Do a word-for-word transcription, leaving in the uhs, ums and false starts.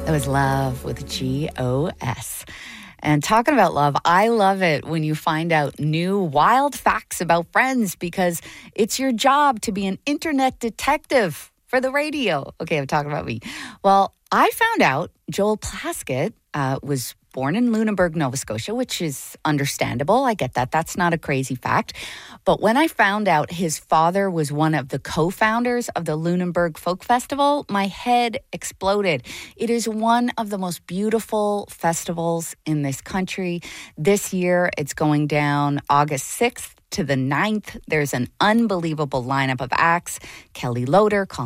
It was Love with G O S. And talking about love, I love it when you find out new wild facts about friends because it's your job to be an internet detective for the radio. Okay, I'm talking about me. Well, I found out Joel Plaskett uh, was born in Lunenburg, Nova Scotia, which is understandable. I get that. That's not a crazy fact. But when I found out his father was one of the co-founders of the Lunenburg Folk Festival, my head exploded. It is one of the most beautiful festivals in this country. This year, it's going down August sixth to the ninth. There's an unbelievable lineup of acts. Kelly Loader, Colin